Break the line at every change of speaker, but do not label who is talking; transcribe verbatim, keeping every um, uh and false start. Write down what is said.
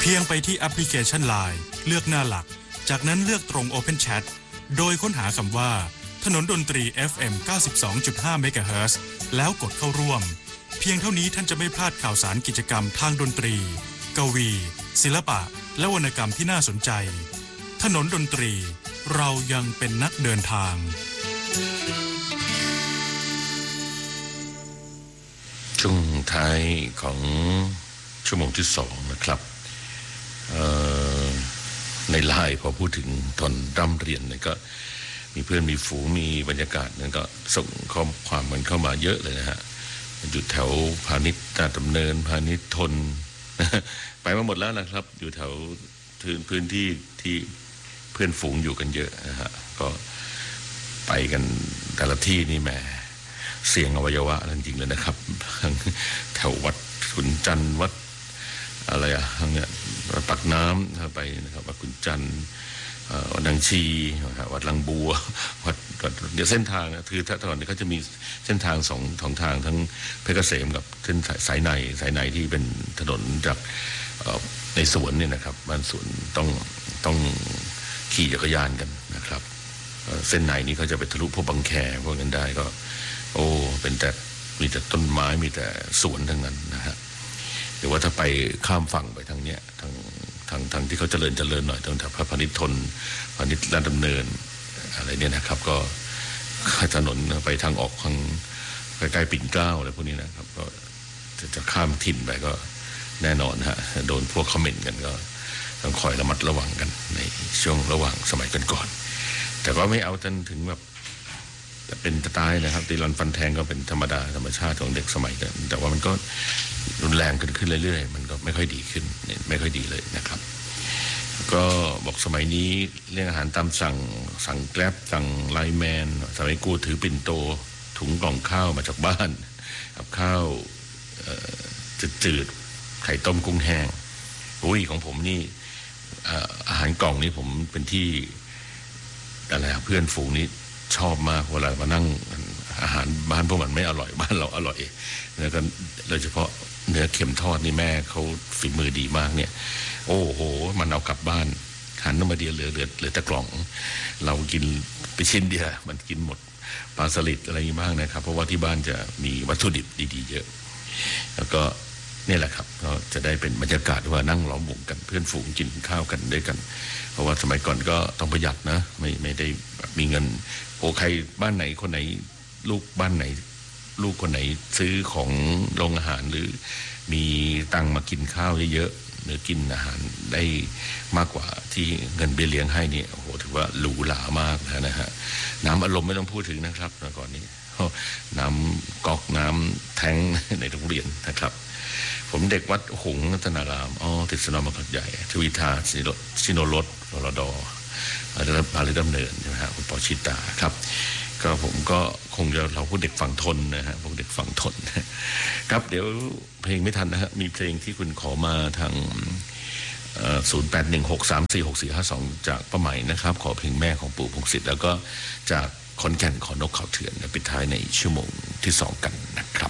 พียงไปที่แอปพลิเคชัน ไลน์ เลือกหน้าหลักจากนั้นเลือกตรง Open Chat โดยค้นหาคำว่าถนนดนตรี เอฟ เอ็ม เก้าสิบสองจุดห้า เมกะเฮิรตซ์แล้วกดเข้าร่วมเพียงเท่านี้ท่านจะไม่พลาดข่าวสารกิจกรรมทางดนตรีกวีศิลปะและวรรณกรรมที่น่าสนใจถนนดนตรีเรายังเป็นนักเดินทาง
ช่วงท้ายของชั่วโมงที่สองนะครับในไลน์พอพูดถึงตอนร่ำเรียนเนี่ยก็มีเพื่อนมีฝูงมีบรรยากาศนั้นก็ส่งข้อความมันเข้ามาเยอะเลยนะฮะอยู่แถวพาณิชย์ราชดำเนินพาณิชย์ทนไปมาหมดแล้วนะครับอยู่แถวพื้นที่ที่เพื่อนฝูงอยู่กันเยอะนะฮะก็ไปกันแต่ละที่นี่แหมเสียงอวัยวะจริงๆเลยนะครับแถววัดขุนจันทร์วัดอะไรอะทางเนี้ยวัดปากน้ำไปนะครับวัดขุนจันทร์วัดนางชีวัดลังบัววัดเดี๋ยวเส้นทางนะคือถ้าตอนนี้เขาจะมีเส้นทางสองสองทางทั้งเพชรเกษมกับเส้นสายในสายในที่เป็นถนนจากในสวนเนี่ยนะครับบ้านสวนต้องต้องขี่จักรยานกันนะครับเส้นในนี้เขาจะไปทะลุพวกบางแคพวกนั้นได้ก็โอ้เป็นแต่มีแต่ต้นไม้มีแต่สวนทั้งนั้นนะฮะหรือว่าถ้าไปข้ามฝั่งไปทางเนี้ยทางทางทางที่เขาเจริญเจริญหน่อยทางแถวพระนิทนพระนิทราชดำเนินอะไรเนี่ยนะครับก็ถนนไปทางออกทางใกล้ๆปิ่นเกล้าอะไรพวกนี้นะครับก็จะจะข้ามถิ่นไปก็แน่นอนฮะโดนพวกคอมเมนต์กันก็ต้องคอยระมัดระวังกันในช่วงระหว่างสมัยก่อนๆแต่ก็ไม่เอาจนถึงแบบเป็นจะตายนะครับตีรันฟันแทงก็เป็นธรรมดาธรรมชาติของเด็กสมัยนั้นแต่ว่ามันก็รุนแรงขึ้นขึ้นเรื่อยๆมันก็ไม่ค่อยดีขึ้นไม่ค่อยดีเลยนะครับก็บอกสมัยนี้เรื่องอาหารตามสั่งสั่งแกร็บสั่งไลน์แมนสมัยกูถือปิ่นโตถุงกล่องข้าวมาจากบ้านกับข้าวจืดๆไข่ต้มกุ้งแห้งอุ้ยของผมนี่อาหารกล่องนี้ผมเป็นที่อะไรเพื่อนฝูงนี้ชอบมากเวลามานั่งอาหารบ้านพวกมันไม่อร่อยบ้านเราอร่อยแล้วก็โดยเฉพาะเนื้อเค็มทอดนี่แม่เขาฝีมือดีมากเนี่ยโอ้โหมันเอากลับบ้านหันน้ำมาเดียวเหลือเหลือเหลือแต่กล่องเรากินไปชิ้นเดียวมันกินหมดปลาสลิดอะไรบ้างนะครับเพราะว่าที่บ้านจะมีวัตถุดิบดีๆเยอะแล้วก็นี่แหละครับก็จะได้เป็นบรรยากาศว่านั่งล้อมวงกันเพื่อนฝูงกินข้าวกันด้วยกันเพราะว่าสมัยก่อนก็ต้องประหยัดนะไม่ไม่ได้มีเงินโอ้ใครบ้านไหนคนไหนลูกบ้านไหนลูกคนไหนซื้อของโรงอาหารหรือมีตังมากินข้าวเยอะๆหรือกินอาหารได้มากกว่าที่เงินเบี้ยเลี้ยงให้เนี่ยโอ้โหถือว่าหรูหรามากนะฮะน้ำอารมณ์ไม่ต้องพูดถึงนะครับเมื่อก่อนนี้น้ำก๊อกน้ำแท้งในโรงเรียนนะครับผมเด็กวัดหงส์รัตนารามอ๋อติดสนามบางกอกใหญ่ทวิทาชิโนรสรรดพาลิดำเนินใช่ไหมฮะคุณปอชิตาครับก็ผมก็คงจะเราพูดเด็กฝั่งทนนะฮะพวกเด็กฝั่งทนครับเดี๋ยวเพลงไม่ทันนะฮะมีเพลงที่คุณขอมาทางศูนย์แปดหนึ่งหกสามสี่หกสี่ห้าสองจากป้าใหม่นะครับขอเพลงแม่ของปู่พงศิษฐ์แล้วก็จากขอนแก่นขอนกเขาเถื่อนปิดท้ายในชั่วโมงที่สองกันนะครับ